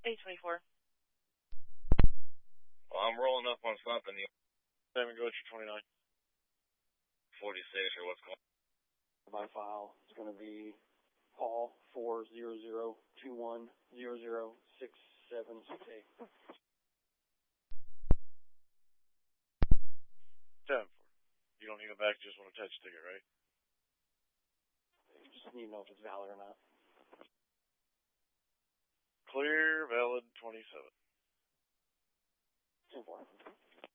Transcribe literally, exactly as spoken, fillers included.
eight twenty-four. Well, I'm rolling up on something. Seven Gosher twenty-nine. forty-six or what's going on? My file is going to be Paul four zero zero two one zero zero six seven six eight. Seven four. You don't need a back, just want to touch ticket, right? You just need to know if it's valid or not. Clear, valid, twenty-seven. ten four.